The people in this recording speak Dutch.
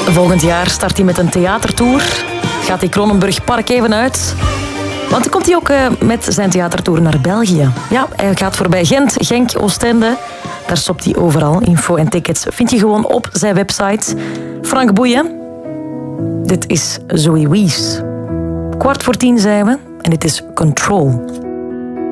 Volgend jaar start hij met een theatertour. Gaat hij Kronenburg Park even uit. Want dan komt hij ook met zijn theatertour naar België. Ja, hij gaat voorbij Gent, Genk, Oostende. Daar stopt hij overal. Info en tickets vind je gewoon op zijn website. Frank Boeien. Dit is Zoe Wees. 9:15 zijn we en dit is Control.